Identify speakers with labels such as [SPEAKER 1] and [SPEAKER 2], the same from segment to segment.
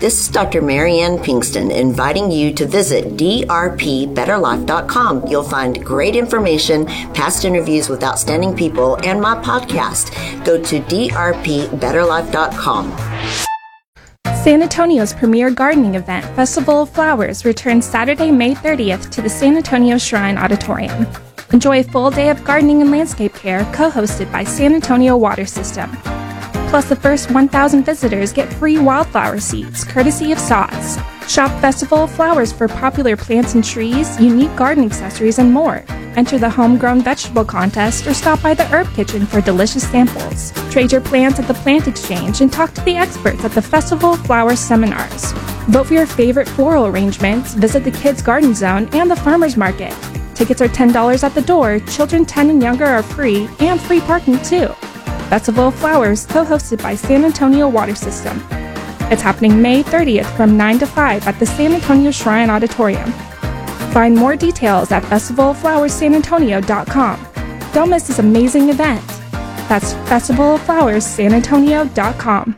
[SPEAKER 1] This is Dr. Marianne Pinkston inviting you to visit drpbetterlife.com. You'll find great information, past interviews with outstanding people, and my podcast. Go to drpbetterlife.com.
[SPEAKER 2] San Antonio's premier gardening event, Festival of Flowers, returns Saturday, May 30th to the San Antonio Shrine Auditorium. Enjoy a full day of gardening and landscape care co-hosted by San Antonio Water System. Plus, the first 1,000 visitors get free wildflower seeds, courtesy of SOTS. Shop Festival of Flowers for popular plants and trees, unique garden accessories, and more. Enter the homegrown vegetable contest or stop by the Herb Kitchen for delicious samples. Trade your plants at the Plant Exchange and talk to the experts at the Festival of Flowers seminars. Vote for your favorite floral arrangements, visit the Kids Garden Zone and the Farmers Market. Tickets are $10 at the door, children 10 and younger are free, and free parking too. Festival of Flowers, co-hosted by San Antonio Water System. It's happening May 30th from 9 to 5 at the San Antonio Shrine Auditorium. Find more details at festivaloflowerssanantonio.com. Don't miss this amazing event. That's festivaloflowerssanantonio.com.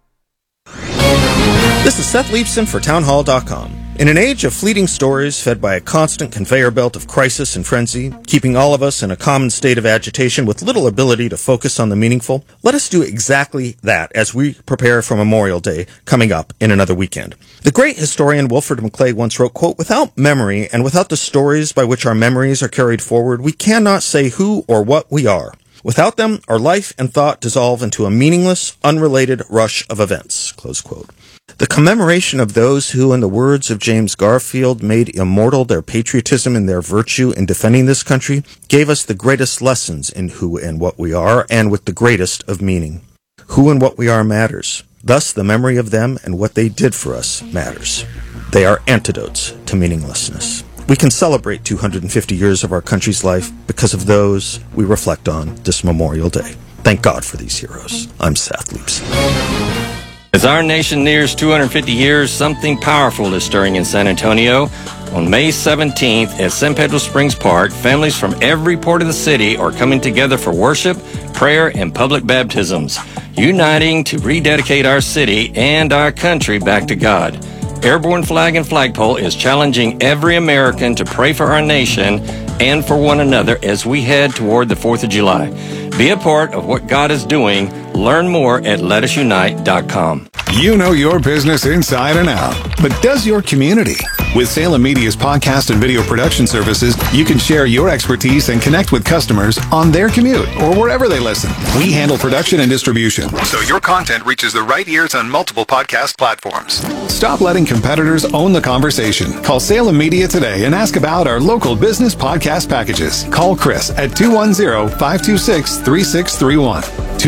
[SPEAKER 3] This is Seth Leibson for townhall.com. In an age of fleeting stories fed by a constant conveyor belt of crisis and frenzy, keeping all of us in a common state of agitation with little ability to focus on the meaningful, let us do exactly that as we prepare for Memorial Day coming up in another weekend. The great historian Wilfred McClay once wrote, quote, "Without memory and without the stories by which our memories are carried forward, we cannot say who or what we are. Without them, our life and thought dissolve into a meaningless, unrelated rush of events," close quote. The commemoration of those who, in the words of James Garfield, made immortal their patriotism and their virtue in defending this country, gave us the greatest lessons in who and what we are, and with the greatest of meaning. Who and what we are matters. Thus, the memory of them and what they did for us matters. They are antidotes to meaninglessness. We can celebrate 250 years of our country's life because of those we reflect on this Memorial Day. Thank God for these heroes. I'm Seth Leibson.
[SPEAKER 4] As our nation nears 250 years, something powerful is stirring in San Antonio. On May 17th at San Pedro Springs Park, families from every part of the city are coming together for worship, prayer, and public baptisms, uniting to rededicate our city and our country back to God. Airborne Flag and Flagpole is challenging every American to pray for our nation and for one another as we head toward the 4th of July. Be a part of what God is doing. Learn more at letusunite.com.
[SPEAKER 5] You know your business inside and out, but does your community? With Salem Media's podcast and video production services, you can share your expertise and connect with customers on their commute or wherever they listen. We handle production and distribution, so your content reaches the right ears on multiple podcast platforms. Stop letting competitors own the conversation. Call Salem Media today and ask about our local business podcast packages. Call Chris at 210-526-3631.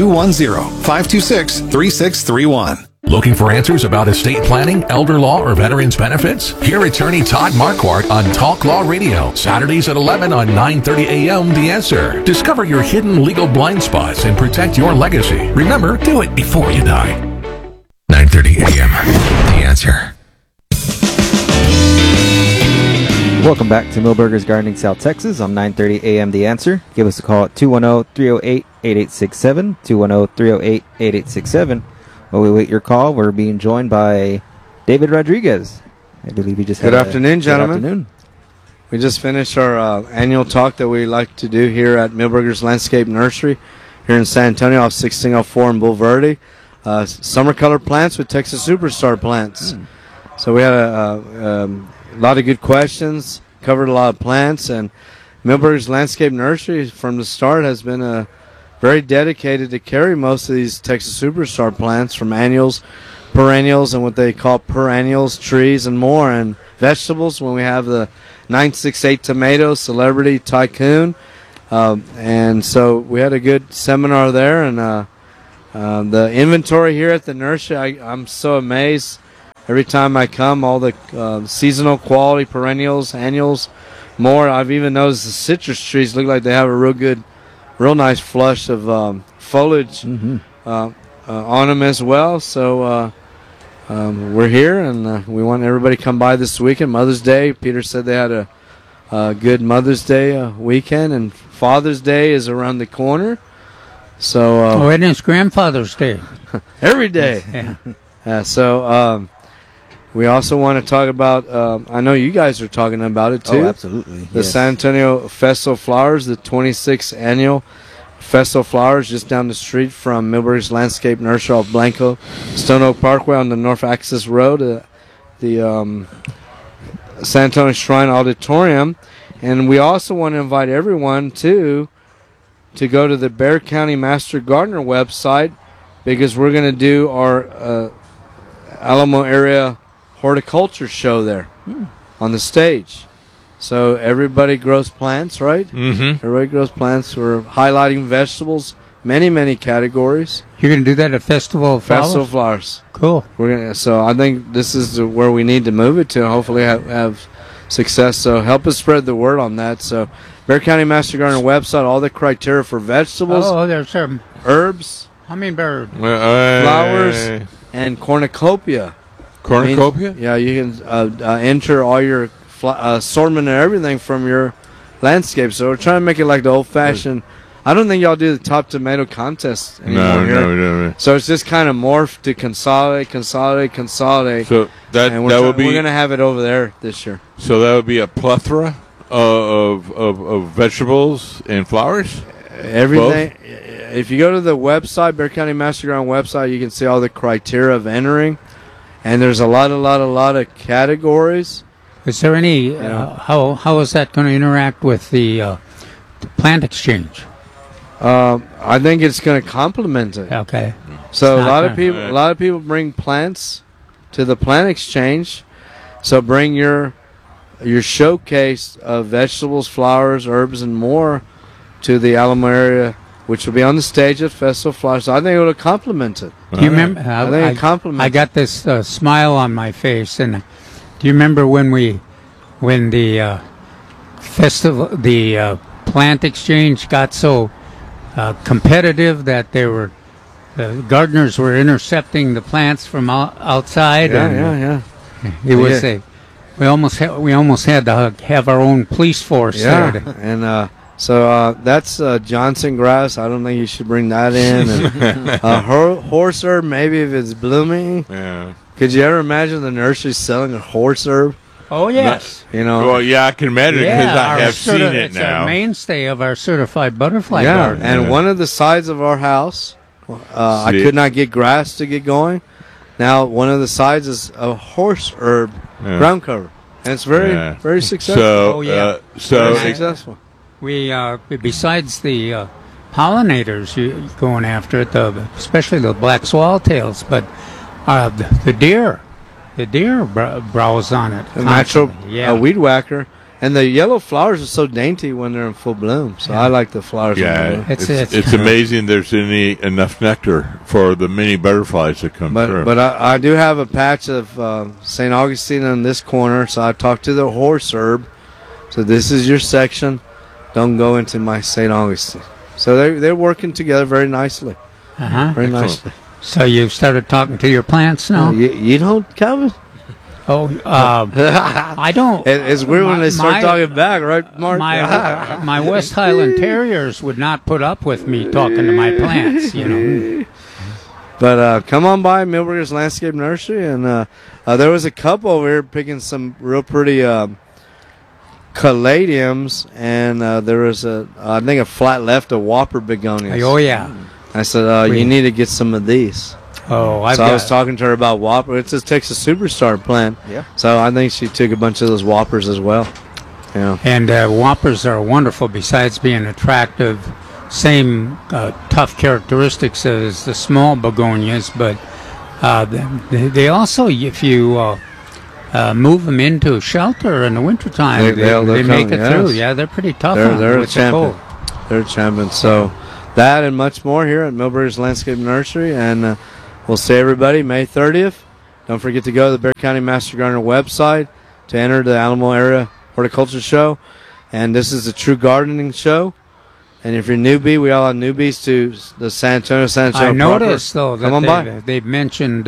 [SPEAKER 5] 210-526-3631.
[SPEAKER 6] Looking for answers about estate planning, elder law, or veterans benefits? Hear attorney Todd Marquardt on Talk Law Radio, Saturdays at 11 on 9:30 a.m. The Answer. Discover your hidden legal blind spots and protect your legacy. Remember, do it before you die. 9:30 a.m. The Answer.
[SPEAKER 7] Welcome back to Millburgers Gardening South Texas on 9:30 a.m. The Answer. Give us a call at 210-308-8867, 210-308-8867. While we wait your call, we're being joined by David Rodriguez. I believe he just had
[SPEAKER 8] Good afternoon, gentlemen.
[SPEAKER 7] Good afternoon.
[SPEAKER 8] We just finished our annual talk that we like to do here at Millburgers Landscape Nursery here in San Antonio off 1604 in Bulverde. Summer color plants with Texas Superstar plants. So we had a lot of good questions, covered a lot of plants, and Millburgers Landscape Nursery from the start has been very dedicated to carry most of these Texas Superstar plants, from annuals, perennials, and what they call perennials, trees, and more, and vegetables when we have the 968 tomato, Celebrity, Tycoon. And so we had a good seminar there, and the inventory here at the nursery, I'm so amazed. Every time I come, all the seasonal quality perennials, annuals, more. I've even noticed the citrus trees look like they have a real nice flush of foliage on them as well. So we're here, and we want everybody to come by this weekend. Mother's Day. Peter said they had a good Mother's Day weekend, and Father's Day is around the corner. So
[SPEAKER 9] and it's Grandfather's Day.
[SPEAKER 8] Every day.
[SPEAKER 9] Yeah.
[SPEAKER 8] So We also want to talk about, I know you guys are talking about it too.
[SPEAKER 7] Oh, absolutely.
[SPEAKER 8] The San Antonio Festival of Flowers, the 26th annual Festival of Flowers, just down the street from Millburgers Landscape Nursery off Blanco Stone Oak Parkway on the North Access Road, the San Antonio Shrine Auditorium. And we also want to invite everyone to go to the Bexar County Master Gardener website, because we're going to do our Alamo area horticulture show there on the stage. So everybody grows plants, right?
[SPEAKER 9] Mm-hmm.
[SPEAKER 8] Everybody grows plants. We're highlighting vegetables, many categories.
[SPEAKER 9] You're going to do that at Festival of Flowers?
[SPEAKER 8] Festival of Flowers.
[SPEAKER 9] Cool.
[SPEAKER 8] So I think this is where we need to move it to, and hopefully have success. So help us spread the word on that. So Bexar County Master Gardener website, all the criteria for vegetables,
[SPEAKER 9] there's some
[SPEAKER 8] herbs,
[SPEAKER 9] hummingbird,
[SPEAKER 8] flowers, and cornucopia.
[SPEAKER 10] Cornucopia?
[SPEAKER 8] Yeah, you can enter all your assortment and everything from your landscape. So we're trying to make it like the old-fashioned. I don't think y'all do the top tomato contest anymore here.
[SPEAKER 10] No.
[SPEAKER 8] So it's just kind of morphed to consolidate.
[SPEAKER 10] So
[SPEAKER 8] and we're going to have it over there this year.
[SPEAKER 10] So that would be a plethora of vegetables and flowers?
[SPEAKER 8] Everything. Both? If you go to the website, Bexar County Master Gardener website, you can see all the criteria of entering. And there's a lot of categories.
[SPEAKER 9] Is there any, how is that going to interact with the plant exchange?
[SPEAKER 8] I think it's going to complement it.
[SPEAKER 9] Okay.
[SPEAKER 8] So a lot of people bring plants to the plant exchange. So bring your showcase of vegetables, flowers, herbs, and more to the Alamo area, which will be on the stage at Festival of Flowers. So I think it will complement it.
[SPEAKER 9] Do you remember?
[SPEAKER 8] I think it complements.
[SPEAKER 9] I got this smile on my face, and do you remember when the festival, the plant exchange got so competitive that the gardeners were intercepting the plants from outside?
[SPEAKER 8] Yeah.
[SPEAKER 9] It was we almost had to have our own police force there.
[SPEAKER 8] And so that's Johnson grass. I don't think you should bring that in. And horse herb, maybe if it's blooming.
[SPEAKER 10] Yeah.
[SPEAKER 8] Could you ever imagine the nursery selling a horse herb?
[SPEAKER 9] Oh yes.
[SPEAKER 10] Well, yeah, I can imagine because I have seen it
[SPEAKER 9] it's
[SPEAKER 10] now.
[SPEAKER 9] It's a mainstay of our certified butterfly garden.
[SPEAKER 8] And one of the sides of our house, I could not get grass to get going. Now one of the sides is a horse herb ground cover, and it's very successful.
[SPEAKER 10] So,
[SPEAKER 8] very successful.
[SPEAKER 9] We besides the pollinators going after it, especially the black swallowtails, but the deer browse on it.
[SPEAKER 8] A natural weed whacker. And the yellow flowers are so dainty when they're in full bloom. So I like the flowers.
[SPEAKER 10] Yeah, it's amazing there's enough nectar for the many butterflies that come through.
[SPEAKER 8] But I do have a patch of St. Augustine in this corner, so I talked to the horse herb. So this is your section. Don't go into my St. Augustine. So they're working together very nicely. Very nicely.
[SPEAKER 9] So you've started talking to your plants now?
[SPEAKER 8] You don't, Calvin?
[SPEAKER 9] Oh, I don't.
[SPEAKER 8] It's weird when they start talking back, right, Mark?
[SPEAKER 9] My West Highland Terriers would not put up with me talking to my plants,
[SPEAKER 8] But come on by Millburgers Landscape Nursery, and there was a couple over here picking some real pretty caladiums, and there was I think a flat left of Whopper begonias.
[SPEAKER 9] Oh yeah.
[SPEAKER 8] I said you need to get some of these.
[SPEAKER 9] Oh,
[SPEAKER 8] I was talking to her about Whopper. It's a Texas Superstar plant.
[SPEAKER 7] Yeah.
[SPEAKER 8] So I think she took a bunch of those Whoppers as well. Yeah.
[SPEAKER 9] And Whoppers are wonderful. Besides being attractive, same tough characteristics as the small begonias, but they also, if you move them into shelter in the wintertime, they make it through. Yeah, they're pretty tough.
[SPEAKER 8] They're a champion. They're a champion. So that and much more here at Millburgers Landscape Nursery, and we'll see everybody May 30th. Don't forget to go to the Bexar County Master Gardener website to enter the Alamo Area Horticulture Show. And this is a true gardening show. And if you're a newbie, we all are newbies to the San Antonio
[SPEAKER 9] I noticed, though, that they've mentioned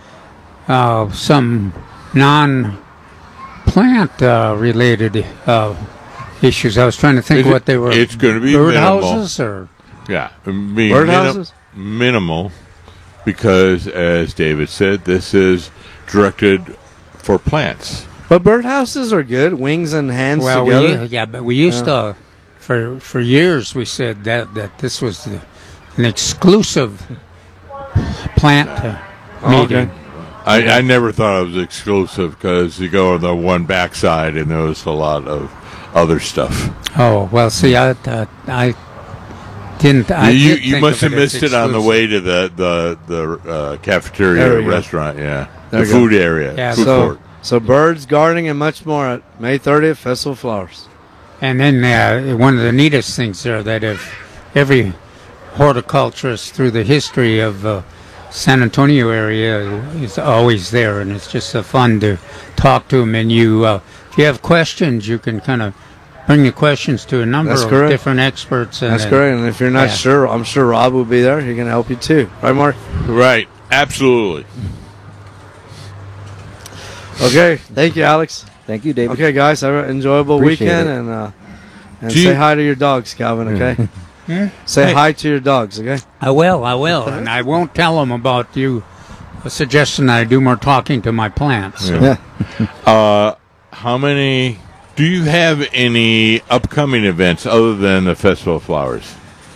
[SPEAKER 9] some non-plant related issues. I was trying to think what they were.
[SPEAKER 10] It's going to be
[SPEAKER 9] birdhouses or
[SPEAKER 8] birdhouses.
[SPEAKER 10] Minimal, because as David said, this is directed for plants.
[SPEAKER 8] But birdhouses are good. Wings and hands together.
[SPEAKER 9] But we used to, for years, we said that this was an exclusive plant meeting.
[SPEAKER 8] Okay.
[SPEAKER 10] I never thought it was exclusive because you go on the one backside and there was a lot of other stuff.
[SPEAKER 9] Oh, well, see, I didn't.
[SPEAKER 10] You must have missed it on the way to the cafeteria restaurant. Yeah, the food area.
[SPEAKER 9] Yeah,
[SPEAKER 10] food court.
[SPEAKER 8] So birds, gardening, and much more at May 30th, Festival of Flowers.
[SPEAKER 9] And then one of the neatest things there that if every horticulturist through the history of San Antonio area is always there, and it's just fun to talk to them. And if you have questions, you can kind of bring the questions to a number of different experts.
[SPEAKER 8] That's great. And if you're not sure, I'm sure Rob will be there. He can help you too. Right, Mark?
[SPEAKER 10] Right. Absolutely.
[SPEAKER 8] Okay. Thank you, Alex.
[SPEAKER 7] Thank you, David.
[SPEAKER 8] Okay, guys. Have an enjoyable weekend. And say hi to your dogs, Calvin, okay? Say hi to your dogs, okay?
[SPEAKER 9] I will. And I won't tell them about you suggesting I do more talking to my plants.
[SPEAKER 10] Yeah. How many... Do you have any upcoming events other than the Festival of Flowers?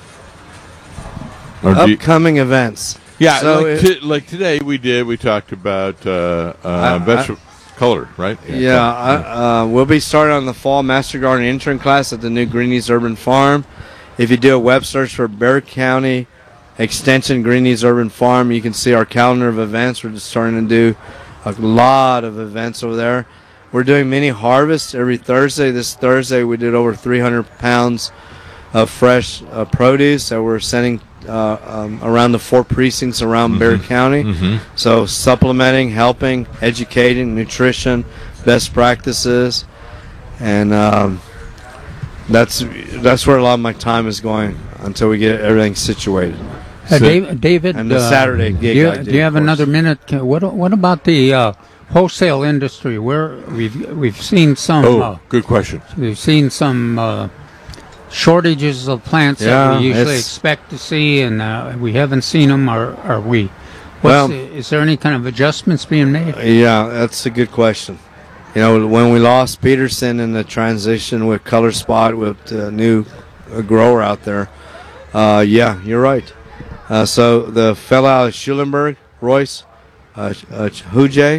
[SPEAKER 8] Upcoming events.
[SPEAKER 10] Yeah, so like today we talked about vegetable color, right?
[SPEAKER 8] We'll be starting on the fall Master Gardener intern class at the new Greenies Urban Farm. If you do a web search for Bexar County Extension Greenies Urban Farm, you can see our calendar of events. We're just starting to do a lot of events over there. We're doing mini harvests every Thursday. This Thursday we did over 300 pounds of fresh produce that we're sending around the 4 precincts around Bexar County. So supplementing, helping, educating, nutrition, best practices, and that's where a lot of my time is going until we get everything situated.
[SPEAKER 9] David,
[SPEAKER 8] and the Saturday gig.
[SPEAKER 9] Do you have another minute? What about the wholesale industry? Where we've seen some.
[SPEAKER 10] Good question.
[SPEAKER 9] We've seen some shortages of plants that we usually expect to see, and we haven't seen them. Are we? Is there any kind of adjustments being made?
[SPEAKER 8] Yeah, that's a good question. You know, when we lost Peterson in the transition with Color Spot with the new grower out there, you're right. So the fellow out of Schulenburg, Royce Huge,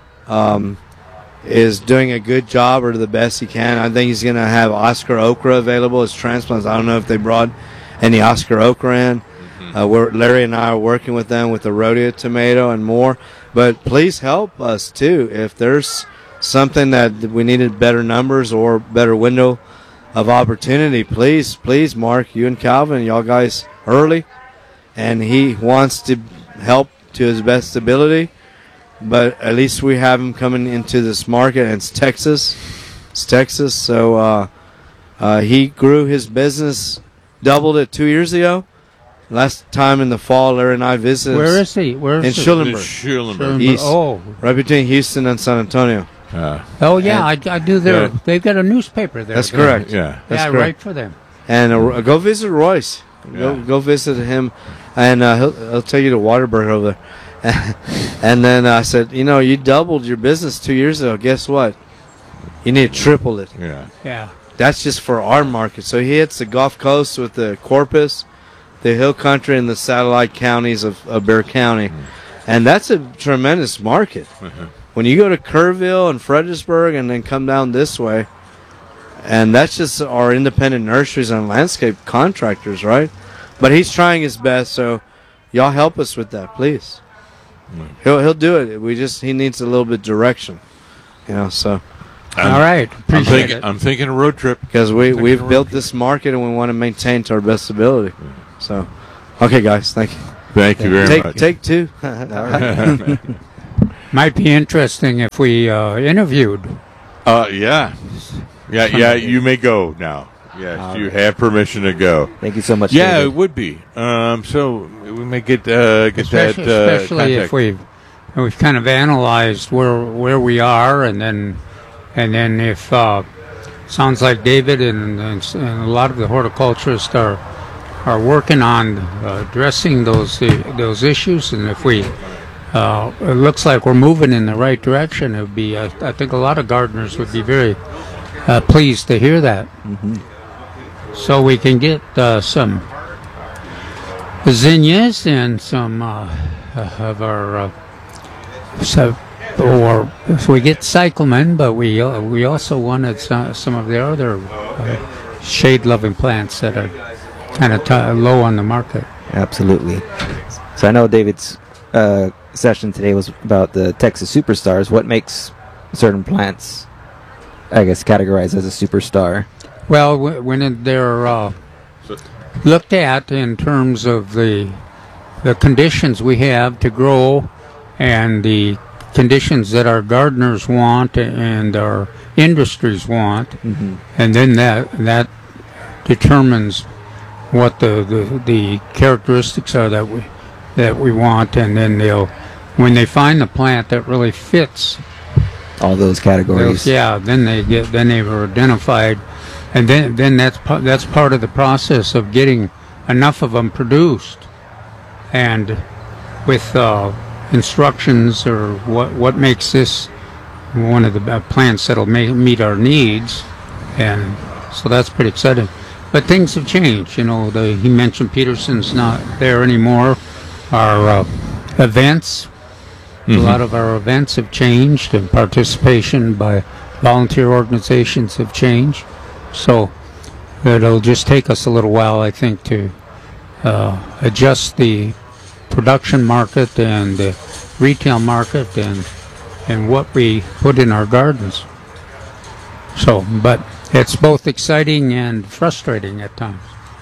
[SPEAKER 8] is doing a good job, or the best he can. I think he's going to have Oscar okra available as transplants. I don't know if they brought any Oscar okra in. Larry and I are working with them with the rodeo tomato and more. But please help us too. If there's something that we needed better numbers or better window of opportunity, please, Mark, you and Calvin, y'all guys early. And he wants to help to his best ability. But at least we have him coming into this market, and it's Texas. So he grew his business, doubled it 2 years ago. Last time in the fall, Larry and I visited.
[SPEAKER 9] Where is he?
[SPEAKER 8] In Schulenburg.
[SPEAKER 10] Schulenburg.
[SPEAKER 8] East, right between Houston and San Antonio.
[SPEAKER 9] I do there. They've got a newspaper there.
[SPEAKER 8] That's correct.
[SPEAKER 10] Yeah,
[SPEAKER 8] that's
[SPEAKER 9] correct. Right for them.
[SPEAKER 8] And go visit Royce. Go visit him, and he'll take you to Waterbury over there. And then I said, you doubled your business 2 years ago. Guess what? You need to triple it.
[SPEAKER 9] Yeah.
[SPEAKER 8] That's just for our market. So he hits the Gulf Coast with the Corpus, the Hill Country, and the satellite counties of Bexar County. And that's a tremendous market. When you go to Kerrville and Fredericksburg and then come down this way, and that's just our independent nurseries and landscape contractors, right? But he's trying his best, so y'all help us with that, please. He'll do it. He needs a little bit of direction, so.
[SPEAKER 9] All right. Appreciate it.
[SPEAKER 10] I'm thinking a road trip.
[SPEAKER 8] Because we've built this market and we want to maintain to our best ability. So, okay, guys, thank you.
[SPEAKER 10] Thank you very much.
[SPEAKER 8] Take two.
[SPEAKER 9] Might be interesting if we interviewed.
[SPEAKER 10] Yeah, you may go now. Yes, you have permission to go.
[SPEAKER 7] Thank you so much.
[SPEAKER 10] Yeah,
[SPEAKER 7] David.
[SPEAKER 10] it would be. So we may get
[SPEAKER 9] especially if we've kind of analyzed where we are, and then if sounds like David and a lot of the horticulturists are working on addressing those issues, and if we it looks like we're moving in the right direction. It would be, I think a lot of gardeners would be very pleased to hear that.
[SPEAKER 7] Mm-hmm.
[SPEAKER 9] So we can get some zinnias and some of our, or if we get cyclamen, but we also wanted some of the other shade-loving plants that are kind of low on the market.
[SPEAKER 7] Absolutely. So I know David's session today was about the Texas superstars. What makes certain plants, I guess, categorized as a superstar?
[SPEAKER 9] Well, when they're looked at in terms of the conditions we have to grow and the conditions that our gardeners want and our industries want,
[SPEAKER 7] mm-hmm.
[SPEAKER 9] and then that determines what the characteristics are that we want, and then when they find the plant that really fits
[SPEAKER 7] all those categories,
[SPEAKER 9] then they were identified, and then that's part of the process of getting enough of them produced, and with instructions or what makes this one of the plants that'll meet our needs, and so that's pretty exciting. But things have changed. You know, he mentioned Peterson's not there anymore. Our events,
[SPEAKER 10] mm-hmm.
[SPEAKER 9] a lot of our events have changed, and participation by volunteer organizations have changed. So it'll just take us a little while, I think, to adjust the production market and the retail market and what we put in our gardens. So, but it's both exciting and frustrating at times.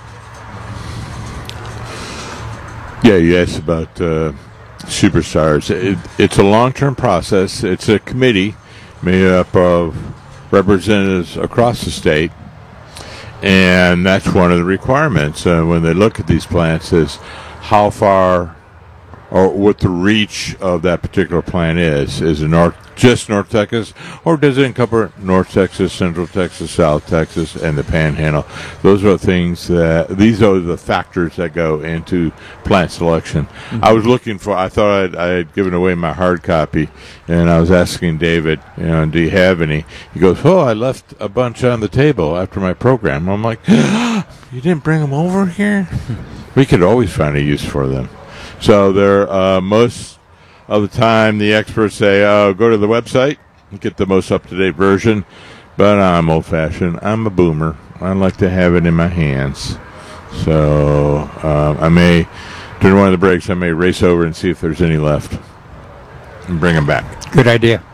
[SPEAKER 10] Yeah, you asked about superstars. It's a long-term process. It's a committee made up of representatives across the state, and that's one of the requirements when they look at these plants is how far or what the reach of that particular plant is. Is it just North Texas, or does it cover North Texas, Central Texas, South Texas, and the Panhandle? Those are things these are the factors that go into plant selection. Mm-hmm. I was looking for, I thought I had given away my hard copy, and I was asking David, do you have any? He goes, I left a bunch on the table after my program. I'm like, you didn't bring them over here? We could always find a use for them. So they're most of the time the experts say, go to the website and get the most up-to-date version. But I'm old-fashioned. I'm a boomer. I like to have it in my hands. So I may, during one of the breaks, I may race over and see if there's any left and bring them back.
[SPEAKER 9] Good idea.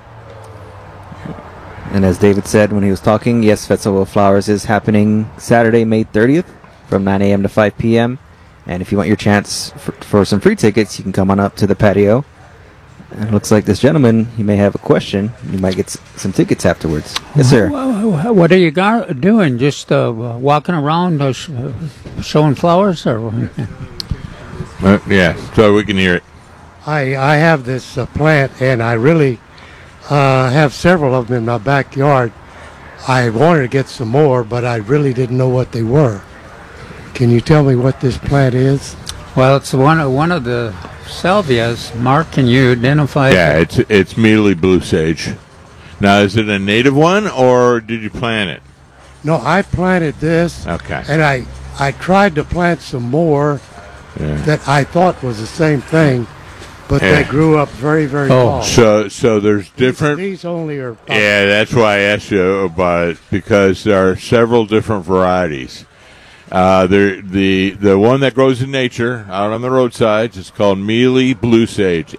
[SPEAKER 7] And as David said when he was talking, yes, Festival of Flowers is happening Saturday, May 30th from 9 a.m. to 5 p.m. And if you want your chance for some free tickets, you can come on up to the patio. And it looks like this gentleman, he may have a question. You might get some tickets afterwards. Yes, sir.
[SPEAKER 9] What are you doing? Just walking around showing flowers? Or
[SPEAKER 10] yeah, so we can hear it.
[SPEAKER 11] I have this plant, and I really have several of them in my backyard. I wanted to get some more, but I really didn't know what they were. Can you tell me what this plant is?
[SPEAKER 9] Well, it's one of the salvias. Mark, can you identify it?
[SPEAKER 10] Yeah, it's Mealy Blue Sage. Now, is it a native one, or did you plant it?
[SPEAKER 11] No, I planted this.
[SPEAKER 10] Okay.
[SPEAKER 11] And I tried to plant some more that I thought was the same thing, but they grew up very, very tall.
[SPEAKER 10] So there's different.
[SPEAKER 11] These only are.
[SPEAKER 10] Yeah, that's why I asked you about it, because there are several different varieties. The one that grows in nature out on the roadsides is called Mealy Blue Sage,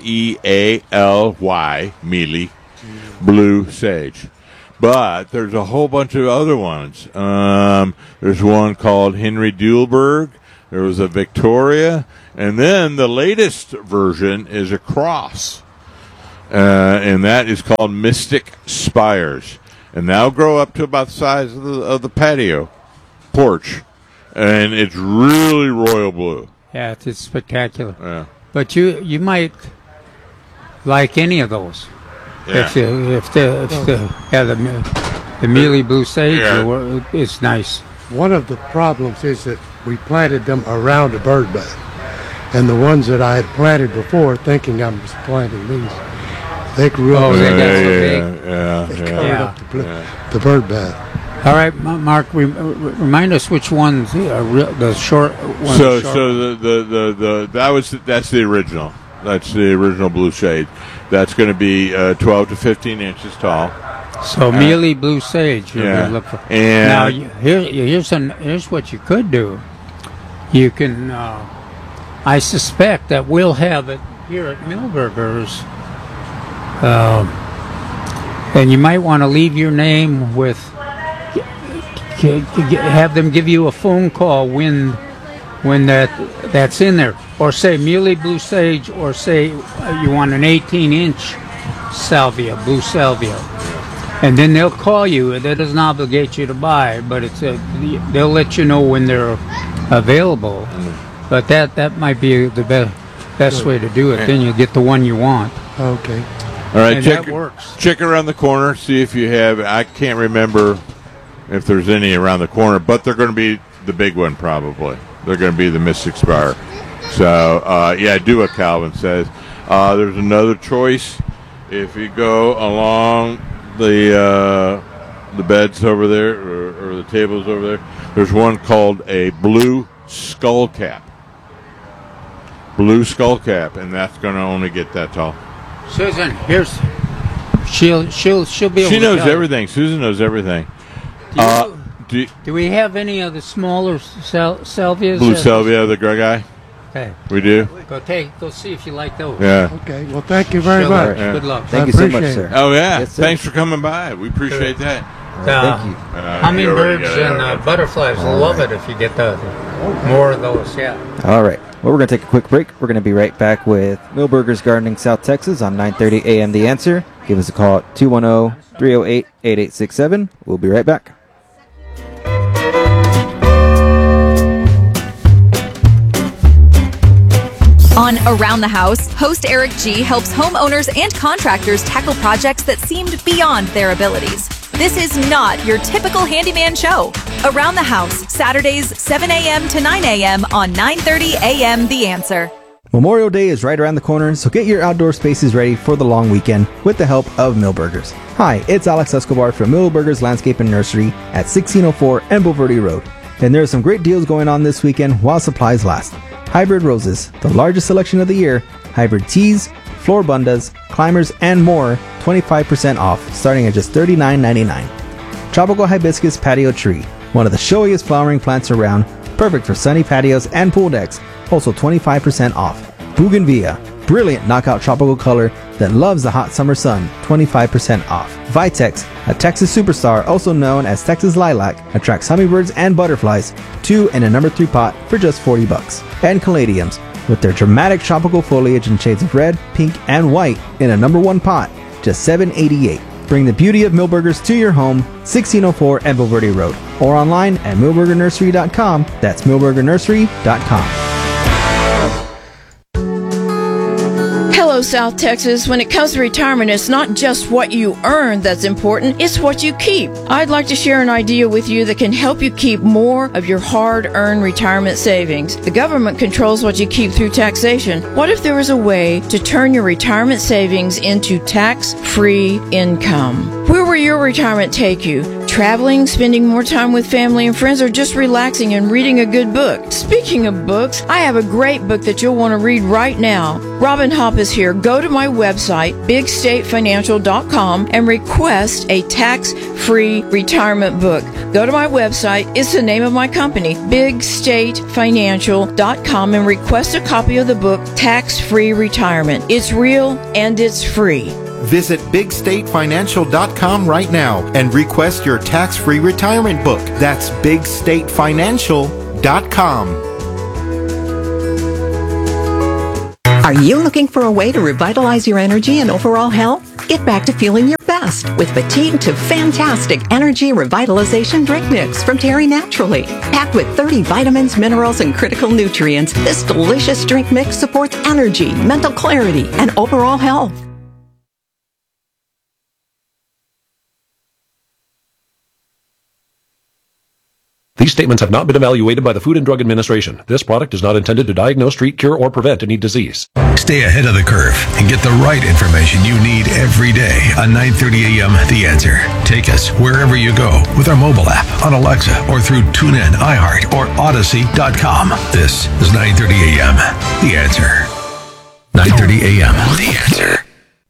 [SPEAKER 10] Mealy, Mealy Blue Sage. But there's a whole bunch of other ones. There's one called Henry Duelberg. There was a Victoria, and then the latest version is a cross, and that is called Mystic Spires, and that'll grow up to about the size of the patio porch, and it's really royal blue.
[SPEAKER 9] Yeah, it's spectacular.
[SPEAKER 10] Yeah.
[SPEAKER 9] But you might like any of those.
[SPEAKER 10] Yeah.
[SPEAKER 9] If the Mealy Blue Sage is nice.
[SPEAKER 11] One of the problems is that we planted them around a bird bath, And the ones that I had planted before, thinking I was planting these, they grew up.
[SPEAKER 9] Oh, they got so
[SPEAKER 11] big.
[SPEAKER 9] big.
[SPEAKER 11] They covered up the bird bath.
[SPEAKER 9] All right, Mark, remind us which ones the short ones.
[SPEAKER 10] That's the original. That's the original blue shade. That's going to be 12 to 15 inches tall.
[SPEAKER 9] So mealy blue sage. You're gonna look for.
[SPEAKER 10] And
[SPEAKER 9] now here's what you could do. You can. I suspect that we'll have it here at Milberger's. And you might want to leave your name with. Have them give you a phone call when that's in there, or say muley blue sage, or say you want an 18-inch salvia, blue salvia, and then they'll call you. That doesn't obligate you to buy, but they'll let you know when they're available. But that might be the best way to do it. Then you'll get the one you want.
[SPEAKER 11] Okay.
[SPEAKER 10] All right,
[SPEAKER 9] and that works.
[SPEAKER 10] Check around the corner, see if you have. I can't remember if there's any around the corner, but they're going to be the big one probably. They're going to be the Mystic Spire. So, do what Calvin says. There's another choice. If you go along the beds over there, or the tables over there, there's one called a blue skullcap. Blue skullcap, and that's going to only get that tall.
[SPEAKER 9] Susan, she'll be able
[SPEAKER 10] She
[SPEAKER 9] to
[SPEAKER 10] knows
[SPEAKER 9] tell you.
[SPEAKER 10] everything. Susan knows everything.
[SPEAKER 9] Do we have any of the smaller salvias?
[SPEAKER 10] Blue salvia, the guy?
[SPEAKER 9] Okay.
[SPEAKER 10] We do?
[SPEAKER 9] Go see if you like those.
[SPEAKER 10] Yeah.
[SPEAKER 11] Okay. Well, thank you very much.
[SPEAKER 10] Yeah.
[SPEAKER 9] Good luck.
[SPEAKER 7] Thank you so much, sir.
[SPEAKER 10] Oh, yeah.
[SPEAKER 7] Yes, sir.
[SPEAKER 10] Thanks for coming by. We appreciate that.
[SPEAKER 7] Thank you.
[SPEAKER 9] Hummingbirds and butterflies will love it if you get more of those, yeah.
[SPEAKER 7] All right. Well, we're going to take a quick break. We're going to be right back with Milberger's Gardening South Texas on 9:30 a.m. The Answer. Give us a call at 210-308-8867. We'll be right back.
[SPEAKER 12] On Around the House, host Eric G. helps homeowners and contractors tackle projects that seemed beyond their abilities. This is not your typical handyman show. Around the House, Saturdays, 7 a.m. to 9 a.m. on 9:30 a.m. The Answer.
[SPEAKER 7] Memorial Day is right around the corner, so get your outdoor spaces ready for the long weekend with the help of Milberger's. Hi, it's Alex Escobar from Milberger's Landscape and Nursery at 1604 Emble Verde Road. And there are some great deals going on this weekend while supplies last. Hybrid roses, the largest selection of the year, hybrid teas, floor bundas, climbers, and more, 25% off, starting at just $39.99. Tropical hibiscus patio tree, one of the showiest flowering plants around, perfect for sunny patios and pool decks, also 25% off. Bougainvillea, brilliant knockout tropical color that loves the hot summer sun, 25% off. Vitex, a Texas superstar also known as Texas lilac, attracts hummingbirds and butterflies, 2 in a number 3 pot for just $40. And caladiums, with their dramatic tropical foliage in shades of red, pink, and white in a number 1 pot, just $7.88. Bring the beauty of Milberger's to your home, 1604 Emble Verde Road, or online at milbergernursery.com. That's milbergernursery.com.
[SPEAKER 13] Hello, South Texas. When it comes to retirement, it's not just what you earn that's important, it's what you keep. I'd like to share an idea with you that can help you keep more of your hard-earned retirement savings. The government controls what you keep through taxation. What if there was a way to turn your retirement savings into tax-free income? Where will your retirement take you? Traveling, spending more time with family and friends, or just relaxing and reading a good book? Speaking of books, I have a great book that you'll want to read right now. Robin Hopp is here. Go to my website, bigstatefinancial.com, and request a tax-free retirement book. Go to my website. It's the name of my company, bigstatefinancial.com, and request a copy of the book, Tax-Free Retirement. It's real and it's free.
[SPEAKER 14] Visit bigstatefinancial.com right now and request your tax-free retirement book. That's bigstatefinancial.com.
[SPEAKER 15] Are you looking for a way to revitalize your energy and overall health? Get back to feeling your best with Fatigue to Fantastic Energy Revitalization Drink Mix from Terry Naturally. Packed with 30 vitamins, minerals, and critical nutrients, this delicious drink mix supports energy, mental clarity, and overall health.
[SPEAKER 16] These statements have not been evaluated by the Food and Drug Administration. This product is not intended to diagnose, treat, cure, or prevent any disease.
[SPEAKER 17] Stay ahead of the curve and get the right information you need every day on 9:30 a.m. The Answer. Take us wherever you go with our mobile app, on Alexa, or through TuneIn, iHeart, or Odyssey.com. This is 9:30 a.m. The Answer. 9:30 a.m. The Answer.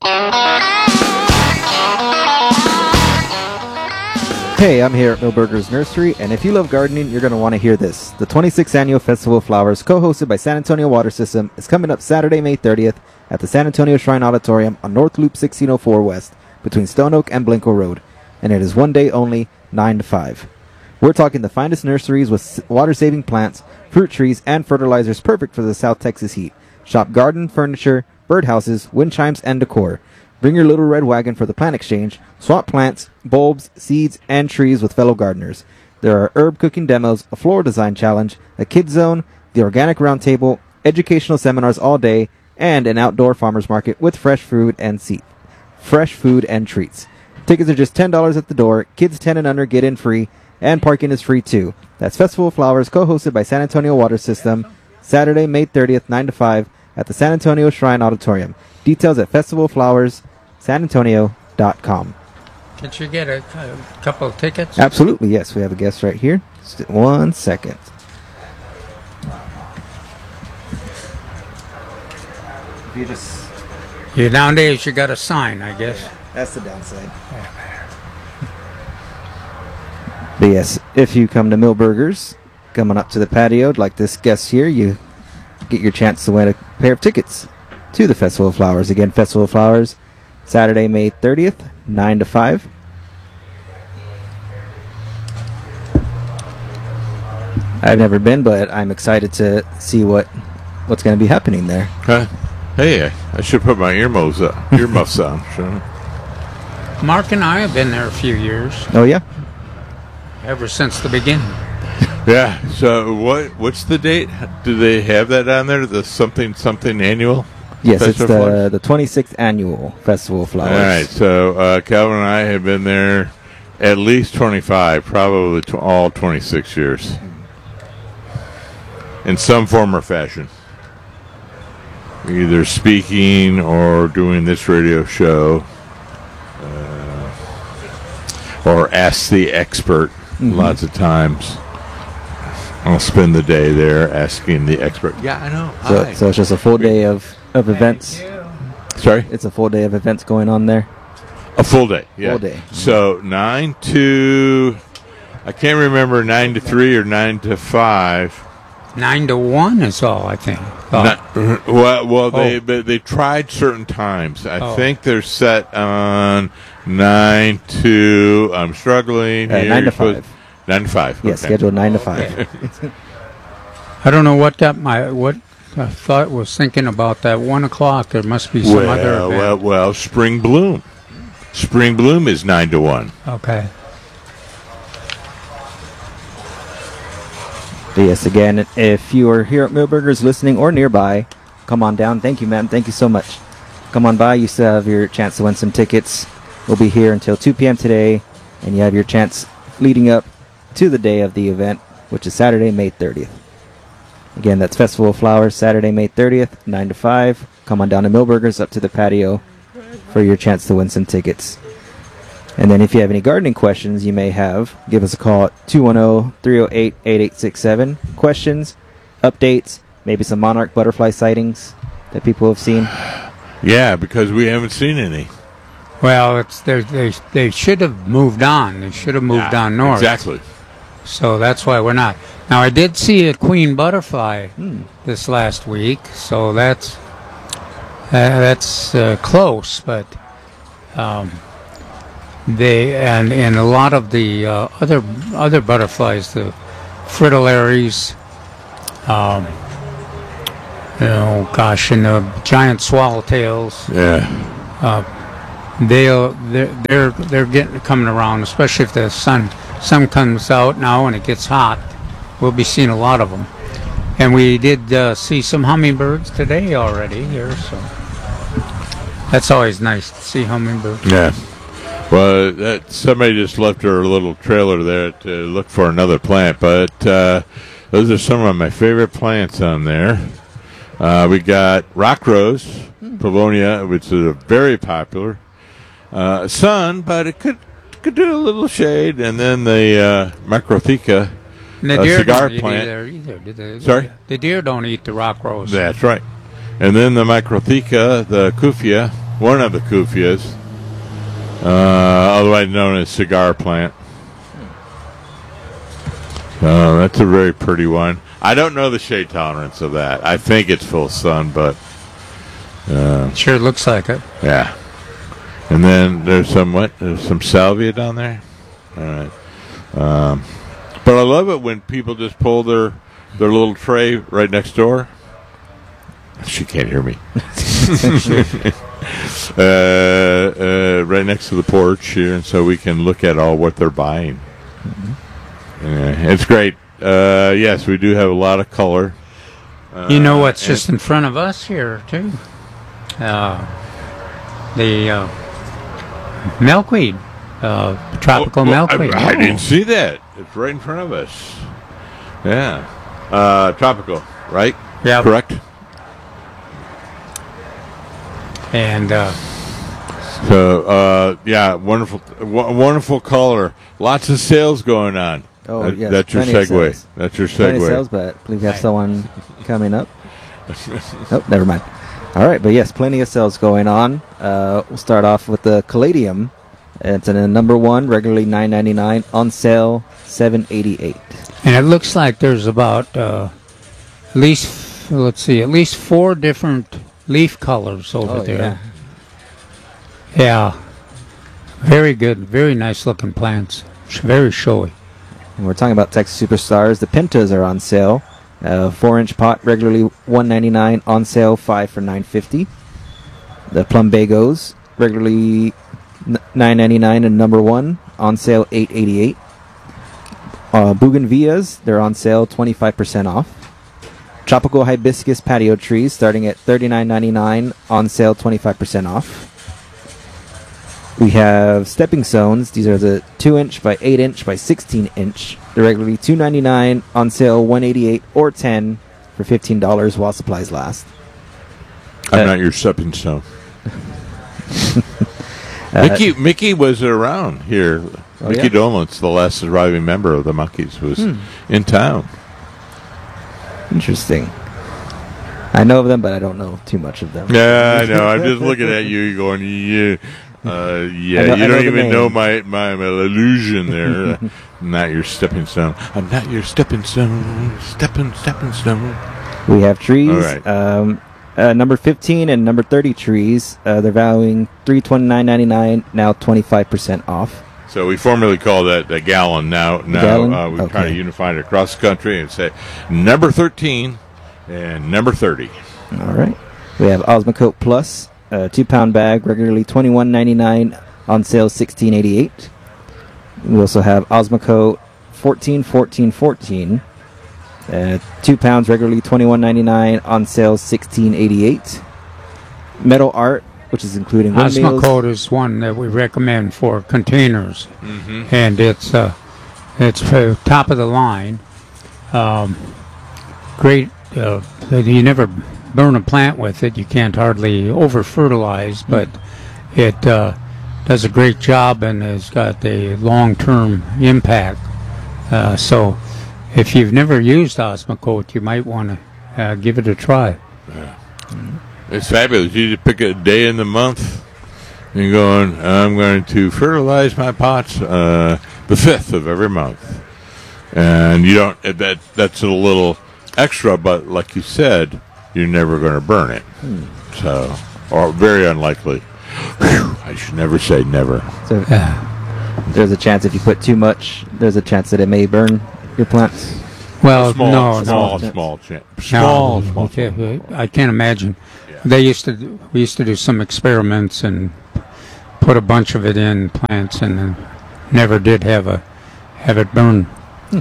[SPEAKER 7] Hey, I'm here at Milberger's Nursery, and if you love gardening, you're going to want to hear this. The 26th Annual Festival of Flowers, co-hosted by San Antonio Water System, is coming up Saturday, May 30th at the San Antonio Shrine Auditorium on North Loop 1604 West, between Stone Oak and Blinko Road, and it is one day only, 9 to 5. We're talking the finest nurseries with water-saving plants, fruit trees, and fertilizers perfect for the South Texas heat. Shop garden, furniture, birdhouses, wind chimes, and decor. Bring your little red wagon for the plant exchange. Swap plants, bulbs, seeds, and trees with fellow gardeners. There are herb cooking demos, a floral design challenge, a kids zone, the organic roundtable, educational seminars all day, and an outdoor farmers market with fresh food and treats. Tickets are just $10 at the door. Kids 10 and under get in free, and parking is free too. That's Festival of Flowers, co-hosted by San Antonio Water System, Saturday, May 30th, 9 to 5 at the San Antonio Shrine Auditorium. Details at festivalflowerssanantonio.com.
[SPEAKER 9] Did you get a couple of tickets?
[SPEAKER 7] Absolutely, yes. We have a guest right here. Just 1 second.
[SPEAKER 9] Nowadays you got a sign, I guess.
[SPEAKER 7] That's the downside. But yes, if you come to Milberger's, coming up to the patio like this guest here, you get your chance to win a pair of tickets to the Festival of Flowers. Again, Festival of Flowers, Saturday, May 30th, 9 to 5. I've never been, but I'm excited to see what's going to be happening there.
[SPEAKER 10] Hey, I should put my earmuffs on. Shouldn't I?
[SPEAKER 9] Mark and I have been there a few years.
[SPEAKER 7] Oh, yeah?
[SPEAKER 9] Ever since the beginning.
[SPEAKER 10] Yeah. So what's the date? Do they have that on there? The something annual?
[SPEAKER 7] Yes, it's the 26th Annual Festival of Flowers.
[SPEAKER 10] All right. So Calvin and I have been there at least 25, probably all 26 years. In some form or fashion. Either speaking or doing this radio show. Or Ask the Expert. Lots of times. I'll spend the day there asking the expert. Yeah, I know.
[SPEAKER 7] So it's just a full day of events.
[SPEAKER 10] Sorry?
[SPEAKER 7] It's a full day of events going on there.
[SPEAKER 10] A full day, yeah.
[SPEAKER 7] Full day.
[SPEAKER 10] So 9 to, I can't remember 9 to 3 or 9 to 5.
[SPEAKER 9] 9 to 1 is all, I think.
[SPEAKER 10] They tried certain times. I think they're set on 9 to, I'm struggling here.
[SPEAKER 7] 9 to 5.
[SPEAKER 10] 9 to 5.
[SPEAKER 7] Yes, scheduled 9 to 5.
[SPEAKER 9] I don't know what I thought was thinking about that 1 o'clock. There must be some other event.
[SPEAKER 10] Well, Spring Bloom. Spring Bloom is 9 to 1.
[SPEAKER 9] Okay.
[SPEAKER 7] But yes, again, if you are here at Milberger's listening or nearby, come on down. Thank you, ma'am. Thank you so much. Come on by. You still have your chance to win some tickets. We'll be here until 2 p.m. today, and you have your chance leading up to the day of the event, which is Saturday, May 30th. Again, that's Festival of Flowers, Saturday, May 30th, 9 to 5. Come on down to Milberger's up to the patio for your chance to win some tickets. And then if you have any gardening questions you may have, give us a call at 210-308-8867. Questions, updates, maybe some monarch butterfly sightings that people have seen.
[SPEAKER 10] Yeah, because we haven't seen any.
[SPEAKER 9] Well, they should have moved on. They should have moved on north.
[SPEAKER 10] Exactly.
[SPEAKER 9] So that's why we're not. Now, I did see a queen butterfly this last week, so that's close, but they and a lot of the other butterflies, the fritillaries, and the giant swallowtails.
[SPEAKER 10] Yeah.
[SPEAKER 9] They're coming around, especially if the sun comes out now and it gets hot. We'll be seeing a lot of them, and we did see some hummingbirds today already here, so that's always nice to see hummingbirds.
[SPEAKER 10] Yeah. Well, somebody just left her little trailer there to look for another plant, but those are some of my favorite plants on there. We got rock rose, Pavonia, which is very popular. Sun, but it could do a little shade, and then the Macrotheca cigar plant. Sorry?
[SPEAKER 9] The deer don't eat the rock rose.
[SPEAKER 10] That's right. And then the Macrotheca, the Kufia, one of the Kufias, otherwise known as cigar plant. That's a very pretty one. I don't know the shade tolerance of that. I think it's full sun, but
[SPEAKER 9] sure looks like it.
[SPEAKER 10] Yeah. And then there's some salvia down there. All right. But I love it when people just pull their little tray right next door. She can't hear me. Right next to the porch here, and so we can look at all what they're buying. It's great. Yes, we do have a lot of color.
[SPEAKER 9] You know what's just in front of us here, too? The milkweed, tropical milkweed.
[SPEAKER 10] I didn't see that. It's right in front of us. Yeah. Tropical, right?
[SPEAKER 9] Yeah.
[SPEAKER 10] Correct?
[SPEAKER 9] And
[SPEAKER 10] yeah, wonderful color. Lots of sales going on.
[SPEAKER 7] Oh, yes,
[SPEAKER 10] that's your segue. That's your segue.
[SPEAKER 7] Plenty of sales, but I believe we have someone coming up. Oh, never mind. All right, but yes, plenty of sales going on. We'll start off with the Caladium. It's in a number one, regularly $9.99, on sale $7.88.
[SPEAKER 9] And it looks like there's about at least 4 different leaf colors over there. Yeah. Very good, very nice looking plants. Very showy.
[SPEAKER 7] And we're talking about Texas Superstars. The Pintas are on sale. 4-inch pot, regularly $1.99, on sale $5 for $9.50. The Plumbagos, regularly $9.99 and number one, on sale $8.88. Bougainvilleas, they're on sale 25% off. Tropical hibiscus patio trees, starting at $39.99, on sale 25% off. We have stepping stones. These are the 2-inch by 8-inch by 16-inch. They're regularly $2.99, on sale $1.88 or $10 for $15 while supplies last.
[SPEAKER 10] I'm not your stepping stone. Mickey was around here. Mickey Dolenz, the last surviving member of the Monkees, was in town.
[SPEAKER 7] Interesting. I know of them, but I don't know too much of them.
[SPEAKER 10] Yeah, I know. I'm just looking at you going, yeah. You don't even know my illusion there. Not your stepping stone. I'm not your stepping stone. Stepping stone.
[SPEAKER 7] We have trees.
[SPEAKER 10] All right.
[SPEAKER 7] Number 15 and number 30 trees. They're valuing $329.99, now 25% off.
[SPEAKER 10] So we formerly call that a gallon. Now we're trying to unify it across the country and say number 13 and number 30.
[SPEAKER 7] All right. We have Osmocote Plus. 2-pound bag, regularly $21.99, on sale $16.88. We also have Osmocote 14. 2 pounds, regularly $21.99, on sale $16.88. Metal Art, which is including windmills.
[SPEAKER 9] Osmocote is one that we recommend for containers, and it's top of the line. Great. You never burn a plant with it. You can't hardly over-fertilize, but it does a great job and has got a long-term impact. So if you've never used Osmocote, you might want to give it a try.
[SPEAKER 10] Yeah. It's fabulous. You just pick a day in the month and you're going, I'm going to fertilize my pots the 5th of every month. And you don't, that's a little extra, but like you said, you're never going to burn it. So, or very unlikely. Whew, I should never say never.
[SPEAKER 7] So, there's a chance if you put too much, there's a chance that it may burn your plants.
[SPEAKER 9] Well,
[SPEAKER 10] small chance. Small.
[SPEAKER 9] Okay, I can't imagine. Yeah. We used to do some experiments and put a bunch of it in plants, and never did have it burn.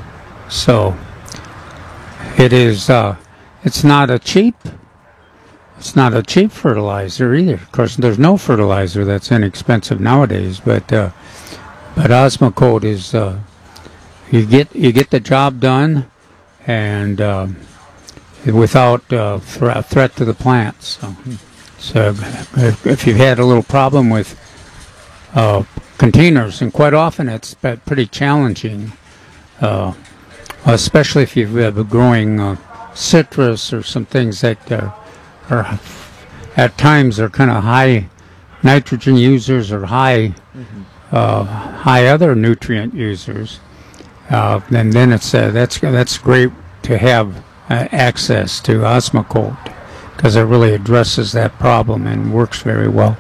[SPEAKER 9] So it is. It's not a cheap it's not a cheap fertilizer either. Of course, there's no fertilizer that's inexpensive nowadays, but Osmocote is you get the job done, and without threat to the plants. So if you've had a little problem with containers, and quite often it's pretty challenging, especially if you've been growing citrus or some things that are at times are kind of high nitrogen users or high other nutrient users. And then it's that's great to have access to Osmocote, because it really addresses that problem and works very well.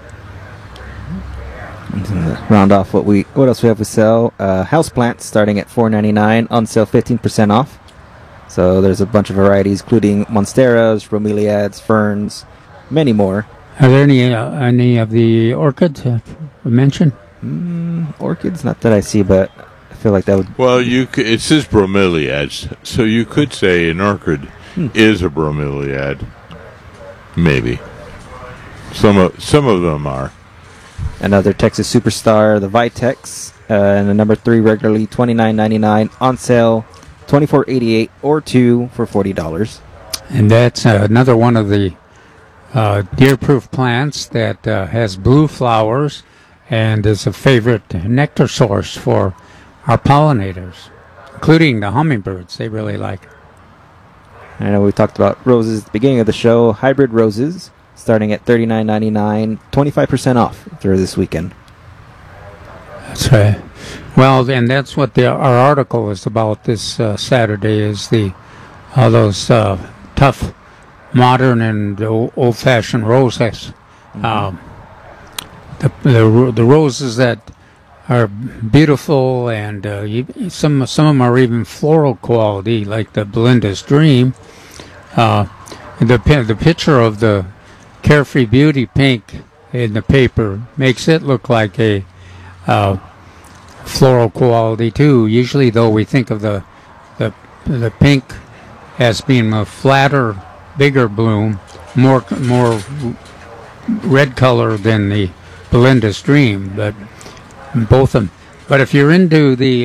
[SPEAKER 7] Round off what else we have to sell. Houseplants starting at $4.99, on sale 15% off. So there's a bunch of varieties, including monsteras, bromeliads, ferns, many more.
[SPEAKER 9] Are there any of the orchids mentioned?
[SPEAKER 7] Orchids, not that I see, but I feel like that would.
[SPEAKER 10] Well, it says bromeliads, so you could say an orchid is a bromeliad. Maybe. Some of them are.
[SPEAKER 7] Another Texas Superstar, the Vitex, and the number 3 regularly $29.99, on sale $24.88, or 2 for $40.
[SPEAKER 9] And that's another one of the deer-proof plants that has blue flowers and is a favorite nectar source for our pollinators, including the hummingbirds. They really like it.
[SPEAKER 7] I know we talked about roses at the beginning of the show. Hybrid roses starting at $39.99, 25% off through this weekend.
[SPEAKER 9] That's right. Well, and that's what our article is about this Saturday, is those tough, modern and old-fashioned roses. The roses that are beautiful, and some of them are even floral quality, like the Belinda's Dream. The picture of the Carefree Beauty pink in the paper makes it look like a floral quality too. Usually, though, we think of the pink as being a flatter, bigger bloom, more red color than the Belinda's Dream, but both of them. But if you're into the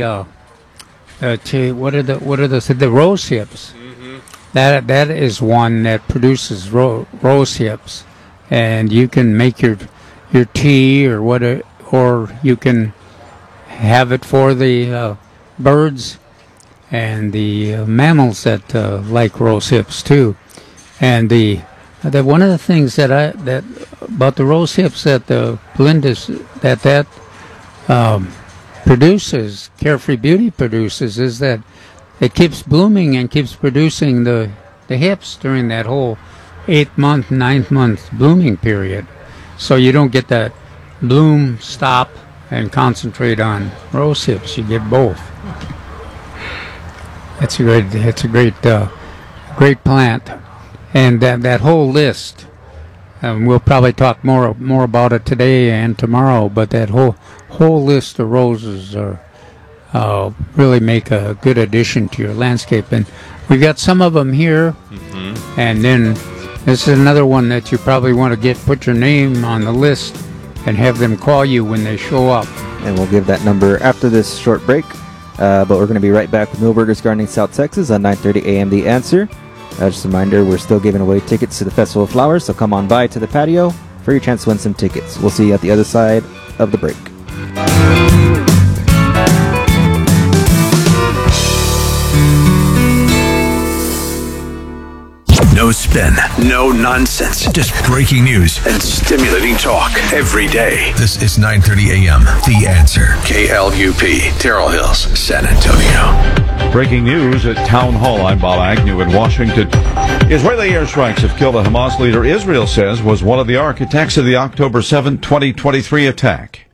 [SPEAKER 9] the rose hips, that is one that produces rose hips, and you can make your tea or you can have it for the birds and the mammals that like rose hips too. And one of the things that about the rose hips that the Belinda's that produces, Carefree Beauty produces, is that it keeps blooming and keeps producing the hips during that whole 8-month, 9-month blooming period. So you don't get that bloom stop and concentrate on rose hips. You get both. It's a great plant, and that whole list. We'll probably talk more about it today and tomorrow. But that whole list of roses really make a good addition to your landscape. And we've got some of them here, and then this is another one that you probably want to put your name on the list and have them call you when they show up.
[SPEAKER 7] And we'll give that number after this short break. But we're going to be right back with Milberger's Gardening South Texas on 9:30 a.m. The Answer. Just a reminder, we're still giving away tickets to the Festival of Flowers, so come on by to the patio for your chance to win some tickets. We'll see you at the other side of the break.
[SPEAKER 17] No spin, no nonsense, just breaking news and stimulating talk every day. This is 9:30 a.m. The Answer. KLUP, Terrell Hills, San Antonio.
[SPEAKER 18] Breaking news at Town Hall. I'm Bob Agnew in Washington. Israeli airstrikes have killed a Hamas leader Israel says was one of the architects of the October 7, 2023 attack.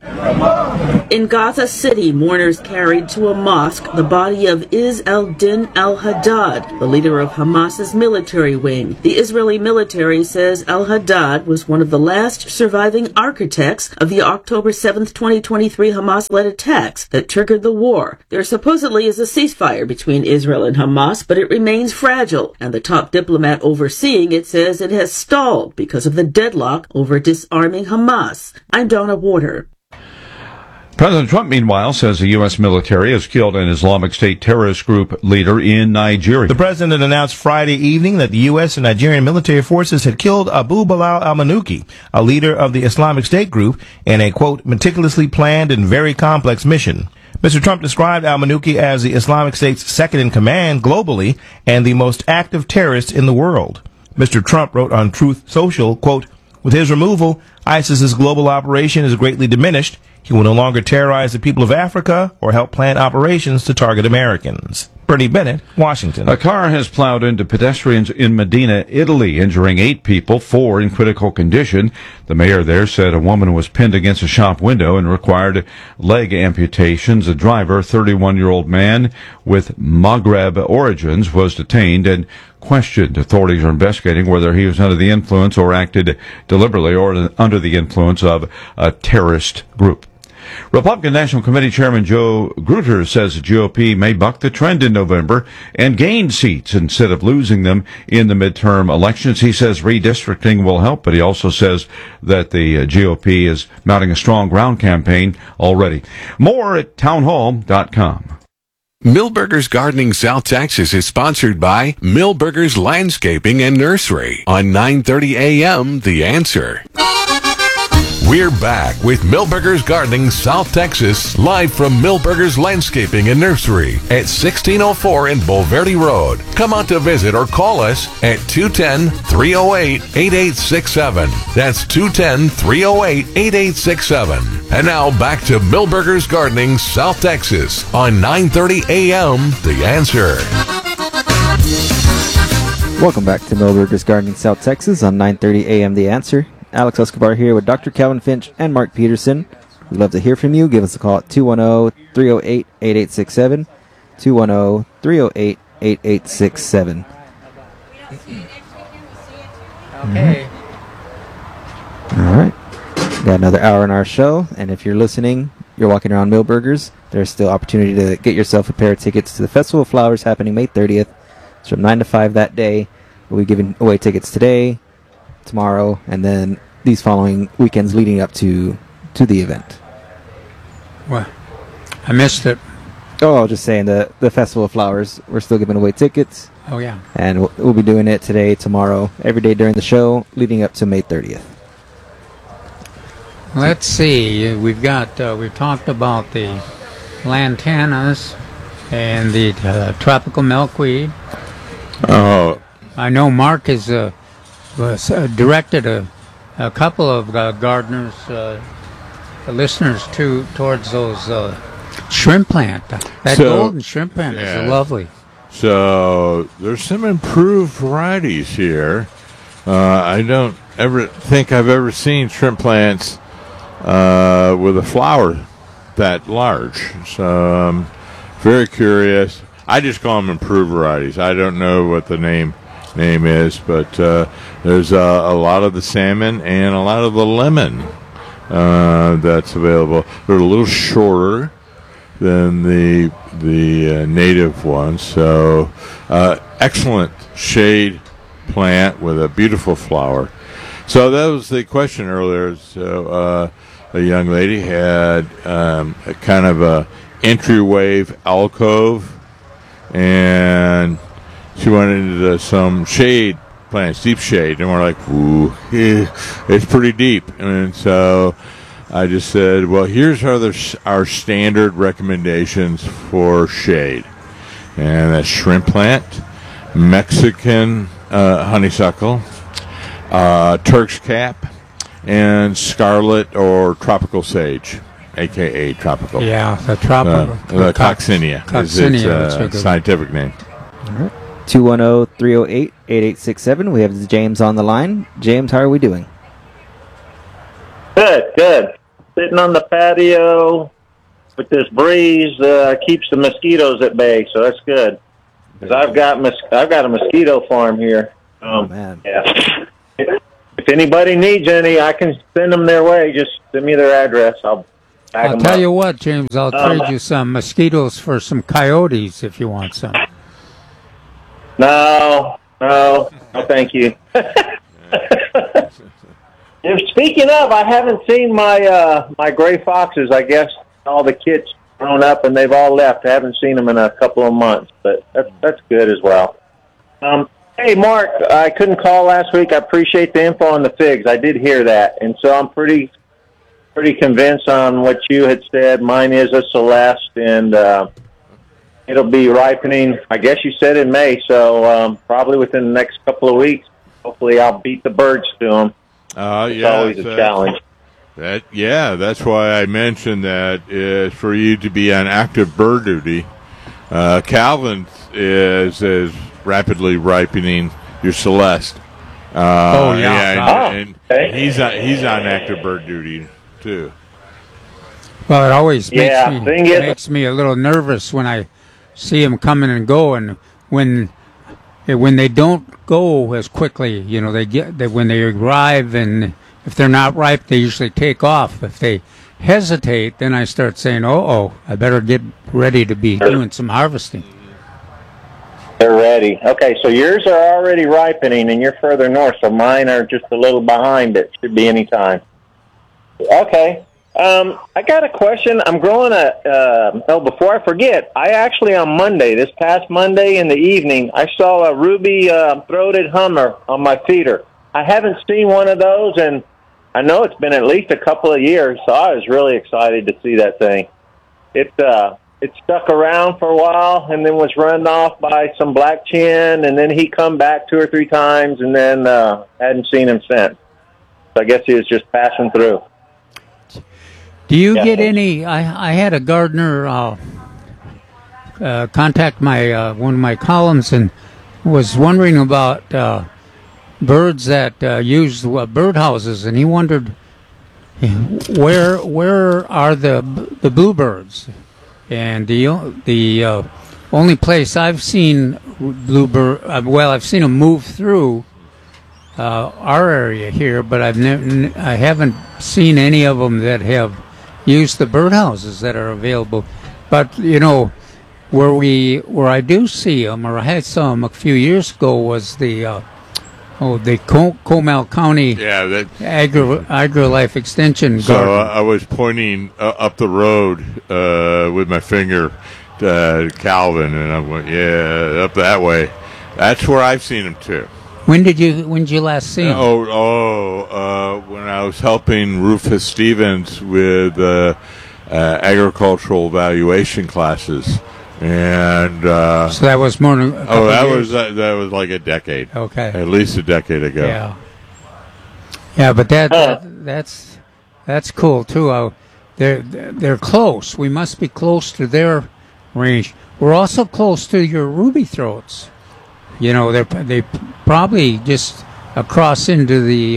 [SPEAKER 19] In Gaza City, mourners carried to a mosque the body of Izz al-Din al-Haddad, the leader of Hamas's military wing. The Israeli military says al-Haddad was one of the last surviving architects of the October 7, 2023 Hamas-led attacks that triggered the war. There supposedly is a ceasefire between Israel and Hamas, but it remains fragile, and the top diplomat overseeing it says it has stalled because of the deadlock over disarming Hamas. I'm Donna Warder.
[SPEAKER 18] President Trump, meanwhile, says the U.S. military has killed an Islamic State terrorist group leader in Nigeria.
[SPEAKER 20] The president announced Friday evening that the U.S. and Nigerian military forces had killed Abu Bilal al-Manuki, a leader of the Islamic State group, in a, quote, meticulously planned and very complex mission. Mr. Trump described al-Manuki as the Islamic State's second in command globally and the most active terrorist in the world. Mr. Trump wrote on Truth Social, quote, with his removal, ISIS's global operation is greatly diminished. He will no longer terrorize the people of Africa or help plan operations to target Americans. Bernie Bennett, Washington.
[SPEAKER 18] A car has plowed into pedestrians in Medina, Italy, injuring 8 people, 4 in critical condition. The mayor there said a woman was pinned against a shop window and required leg amputations. A driver, 31-year-old man with Maghreb origins, was detained and questioned. Authorities are investigating whether he was under the influence or acted deliberately or under the influence of a terrorist group. Republican National Committee Chairman Joe Grutter says the GOP may buck the trend in November and gain seats instead of losing them in the midterm elections. He says redistricting will help, but he also says that the GOP is mounting a strong ground campaign already. More at townhall.com.
[SPEAKER 6] Millburgers Gardening South Texas is sponsored by Millburgers Landscaping and Nursery on 9:30 a.m. The Answer. We're back with Millburgers Gardening South Texas, live from Millburgers Landscaping and Nursery at 1604 in Bulverde Road. Come out to visit or call us at 210-308-8867. That's 210-308-8867. And now back to Millburgers Gardening South Texas on 9:30 a.m. The Answer.
[SPEAKER 7] Welcome back to Millburgers Gardening South Texas on 9:30 a.m. The Answer. Alex Escobar here with Dr. Calvin Finch and Mark Peterson. We'd love to hear from you. Give us a call at 210-308-8867. 210-308-8867.
[SPEAKER 9] Okay.
[SPEAKER 7] All right. Got another hour in our show. And if you're listening, you're walking around Millburgers, there's still opportunity to get yourself a pair of tickets to the Festival of Flowers happening May 30th. It's from 9 to 5 that day. We'll be giving away tickets today, tomorrow, and then these following weekends leading up to the event.
[SPEAKER 9] Well, I missed it.
[SPEAKER 7] Oh, I was just saying the Festival of Flowers, we're still giving away tickets.
[SPEAKER 9] Oh, yeah.
[SPEAKER 7] And we'll be doing it today, tomorrow, every day during the show, leading up to May 30th.
[SPEAKER 9] Let's see. We've talked about the lantanas and the tropical milkweed.
[SPEAKER 10] Oh.
[SPEAKER 9] I know Mark has directed a couple of gardeners, listeners towards those shrimp plant. That golden shrimp plant is lovely.
[SPEAKER 10] So there's some improved varieties here. I don't ever think I've ever seen shrimp plants with a flower that large. So I'm very curious. I just call them improved varieties. I don't know what the name is, but there's a lot of the salmon and a lot of the lemon that's available. They're a little shorter than the native ones, so excellent shade plant with a beautiful flower. So that was the question earlier. So a young lady had a kind of a entryway alcove, and she went into some shade plants, deep shade, and we're like, ooh, it's pretty deep. And so I just said, well, here's our standard recommendations for shade. And that's shrimp plant, Mexican honeysuckle, Turk's cap, and scarlet or tropical sage, a.k.a. tropical.
[SPEAKER 9] Yeah, the tropical.
[SPEAKER 10] The coccinia is its scientific name.
[SPEAKER 7] All right. 210-308-8867. We have James on the line. James, how are we doing?
[SPEAKER 21] Good. sitting on the patio with this breeze keeps the mosquitoes at bay, so that's good. Because I've got a mosquito farm here.
[SPEAKER 7] Oh man!
[SPEAKER 21] Yeah. If anybody needs any, I can send them their way. Just send me their address. I'll
[SPEAKER 9] tell you what, James. I'll trade you some mosquitoes for some coyotes if you want some.
[SPEAKER 21] No, thank you. Speaking of, I haven't seen my gray foxes. I guess all the kids grown up and they've all left. I haven't seen them in a couple of months, but that's good as well. Hey, Mark, I couldn't call last week. I appreciate the info on the figs. I did hear that, and so I'm pretty convinced on what you had said. Mine is a Celeste, and it'll be ripening, I guess you said in May, so probably within the next couple of weeks. Hopefully I'll beat the birds to them. It's always a challenge.
[SPEAKER 10] That's why I mentioned that is for you to be on active bird duty. Calvin is rapidly ripening your Celeste. And he's on active bird duty too.
[SPEAKER 9] Well, it always makes me a little nervous when I see them coming and go, and when they don't go as quickly, when they arrive, and if they're not ripe, they usually take off. If they hesitate, then I start saying, I better get ready to be doing some harvesting.
[SPEAKER 21] They're ready. Okay, so yours are already ripening, and you're further north, so mine are just a little behind it. Should be any time. Okay. I got a question. I'm growing before I forget, I actually on Monday, this past Monday in the evening, I saw a ruby-throated hummer on my feeder. I haven't seen one of those, and I know it's been at least a couple of years, so I was really excited to see that thing. It stuck around for a while and then was run off by some black chin, and then he come back 2 or 3 times, and then hadn't seen him since. So I guess he was just passing through.
[SPEAKER 9] Do you get any? I had a gardener contact one of my columns and was wondering about birds that use birdhouses, and he wondered where are the bluebirds? And the only place I've seen bluebird, I've seen them move through our area here, but I haven't seen any of them that have used the birdhouses that are available. But where I do see them, or I saw them a few years ago, was the Comal County AgriLife Extension Garden.
[SPEAKER 10] So I was pointing up the road with my finger to Calvin, and I went, up that way. That's where I've seen him too.
[SPEAKER 9] When did you last see him?
[SPEAKER 10] When I was helping Rufus Stevens with agricultural evaluation classes. And
[SPEAKER 9] so that was more than
[SPEAKER 10] that was like a decade.
[SPEAKER 9] Okay,
[SPEAKER 10] at least a decade ago.
[SPEAKER 9] Yeah, but that's cool too. They're close. We must be close to their range. We're also close to your ruby throats. They probably just across into the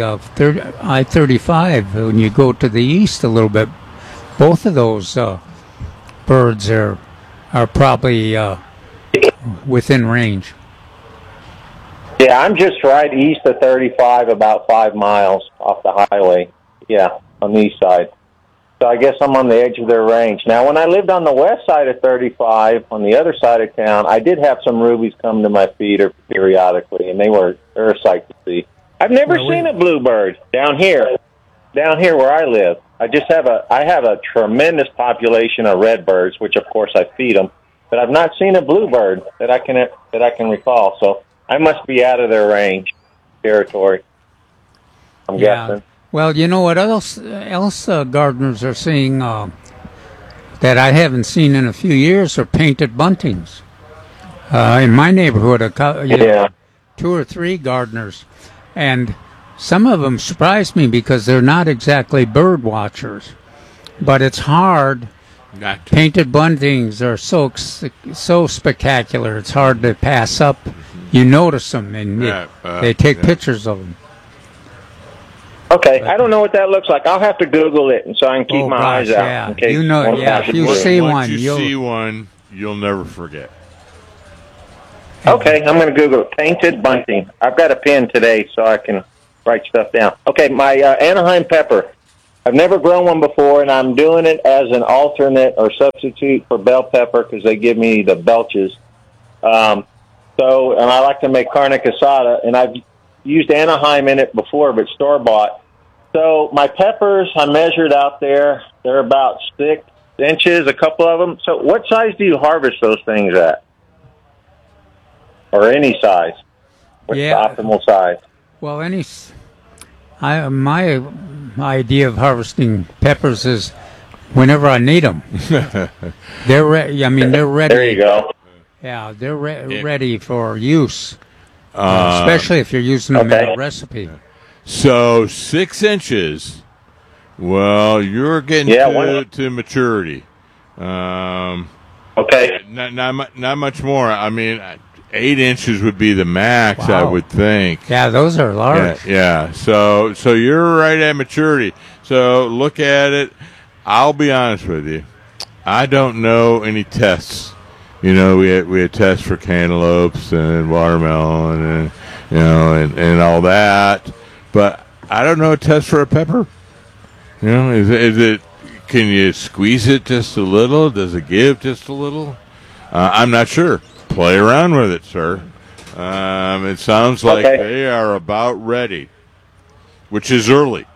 [SPEAKER 9] I-35 when you go to the east a little bit. Both of those birds are probably within range.
[SPEAKER 21] Yeah, I'm just right east of 35, about 5 miles off the highway. Yeah, on the east side. So I guess I'm on the edge of their range. Now, when I lived on the west side of 35, on the other side of town, I did have some rubies come to my feeder periodically, and they're a sight to see. I've never seen a bluebird down here where I live. I have a tremendous population of redbirds, which of course I feed them, but I've not seen a bluebird that I can recall. So I must be out of their range territory, I'm guessing.
[SPEAKER 9] Well, you know what else gardeners are seeing that I haven't seen in a few years are painted buntings. In my neighborhood, 2 or 3 gardeners, and some of them surprised me because they're not exactly bird watchers, but it's hard. Painted buntings are so spectacular. It's hard to pass up. You notice them, and they take pictures of them.
[SPEAKER 21] Okay, I don't know what that looks like. I'll have to Google it, and so I can keep my eyes out.
[SPEAKER 9] Yeah.
[SPEAKER 21] In case
[SPEAKER 9] You know,
[SPEAKER 21] one
[SPEAKER 9] yeah. If
[SPEAKER 21] passes
[SPEAKER 9] you
[SPEAKER 21] through.
[SPEAKER 9] see
[SPEAKER 10] Once
[SPEAKER 9] one,
[SPEAKER 10] you
[SPEAKER 9] you'll
[SPEAKER 10] see one, you'll never forget.
[SPEAKER 21] Okay, I'm going to Google it. Painted bunting. I've got a pen today, so I can write stuff down. Okay, my Anaheim pepper. I've never grown one before, and I'm doing it as an alternate or substitute for bell pepper because they give me the belches. And I like to make carne asada, and I've used Anaheim in it before, but store-bought. So my peppers, I measured out there. They're about 6 inches, a couple of them. So what size do you harvest those things at? Or any size? What's the optimal size?
[SPEAKER 9] Well, my idea of harvesting peppers is whenever I need them. They're ready.
[SPEAKER 21] There you go.
[SPEAKER 9] Yeah, they're ready for use, especially if you're using them in a recipe.
[SPEAKER 10] So 6 inches. Well, you're getting to maturity.
[SPEAKER 21] Okay.
[SPEAKER 10] Not much more. I mean, 8 inches would be the max, I would think.
[SPEAKER 9] Yeah, those are large.
[SPEAKER 10] Yeah. So you're right at maturity. So look at it. I'll be honest with you. I don't know any tests. We had tests for cantaloupes and watermelon and all that, but I don't know a test for a pepper. Is it? Can you squeeze it just a little? Does it give just a little? I'm not sure. Play around with it, sir. It sounds like they are about ready, which is early.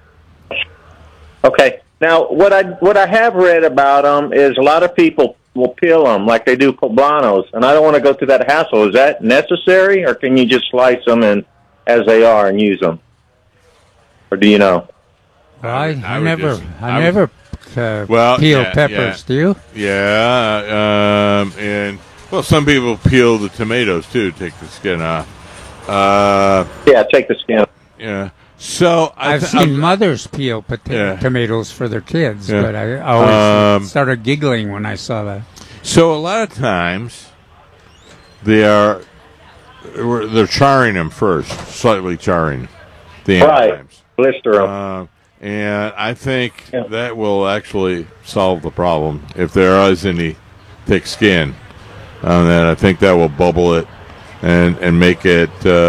[SPEAKER 21] Okay. Now, what I have read about them is a lot of people will peel them like they do poblanos, and I don't want to go through that hassle. Is that necessary, or can you just slice them and as they are and use them? Or do you know?
[SPEAKER 9] I never peel peppers. Do you?
[SPEAKER 10] Yeah, and some people peel the tomatoes too. Take the skin off.
[SPEAKER 21] Take the skin.
[SPEAKER 10] Yeah. So
[SPEAKER 9] I've seen mothers peel tomatoes for their kids, but I always started giggling when I saw that.
[SPEAKER 10] So a lot of times they're charring them first, slightly charring the enzymes.
[SPEAKER 21] Blister them.
[SPEAKER 10] And I think that will actually solve the problem if there is any thick skin. Then I think that will bubble it and make it.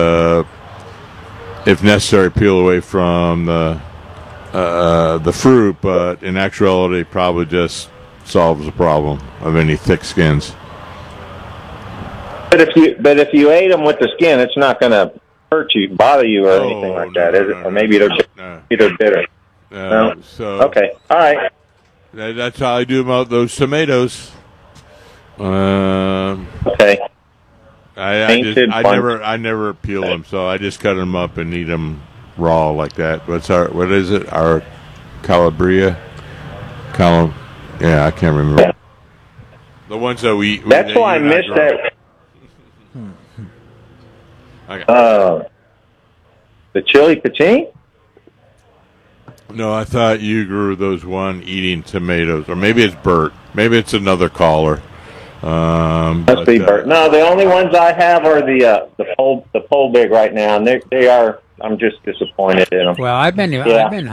[SPEAKER 10] If necessary, peel away from the fruit, but in actuality, probably just solves the problem of any thick skins.
[SPEAKER 21] But if you ate them with the skin, it's not going to hurt you, bother you, or anything like that, is it? Or maybe they're bitter. No.
[SPEAKER 10] So
[SPEAKER 21] okay, all right.
[SPEAKER 10] That's how I do about those tomatoes.
[SPEAKER 21] Okay.
[SPEAKER 10] I never peel them, so I just cut them up and eat them raw like that. What is it? Our Calabria? I can't remember. Yeah. The ones that we eat.
[SPEAKER 21] That's why I missed that.
[SPEAKER 10] Okay.
[SPEAKER 21] The chili patine?
[SPEAKER 10] No, I thought you grew those eating tomatoes, or maybe it's Bert. Maybe it's another caller.
[SPEAKER 21] Must be Bert. No, the only ones I have are the pole big right now, and they are. I'm just disappointed in them.
[SPEAKER 9] Well, I've been eating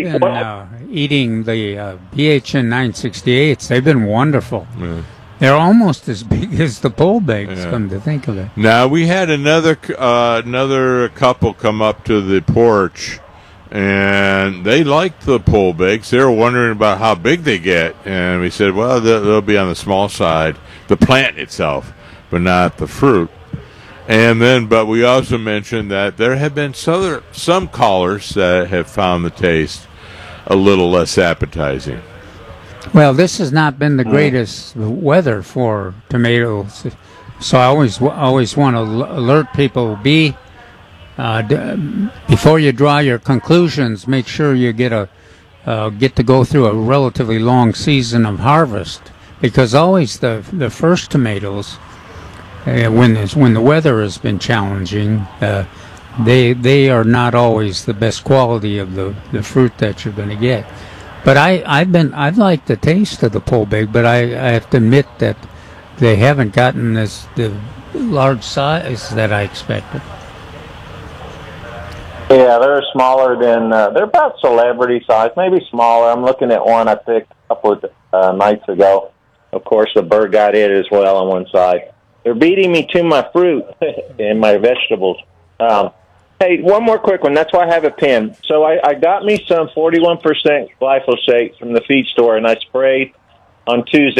[SPEAKER 9] the BHN 968s. They've been wonderful.
[SPEAKER 10] Yeah.
[SPEAKER 9] They're almost as big as the pole bigs. Come to think of it.
[SPEAKER 10] Now we had another couple come up to the porch, and they liked the pole bigs. They were wondering about how big they get, and we said, well, they'll be on the small side, the plant itself, but not the fruit. And then, but we also mentioned that there have been some callers that have found the taste a little less appetizing.
[SPEAKER 9] Well, this has not been the greatest weather for tomatoes, so I always want to alert people: before you draw your conclusions, make sure you get to go through a relatively long season of harvest, because always the first tomatoes, when the weather has been challenging, they are not always the best quality of the fruit that you're going to get. But I've liked the taste of the pole big, but I have to admit that they haven't gotten the large size that I expected.
[SPEAKER 21] Yeah, they're smaller than, they're about celebrity size, maybe smaller. I'm looking at one I picked a couple of nights ago. Of course, the bird got it as well on one side. They're beating me to my fruit and my vegetables. Hey, one more quick one. That's why I have a pen. So I got me some 41% glyphosate from the feed store, and I sprayed on Tuesday.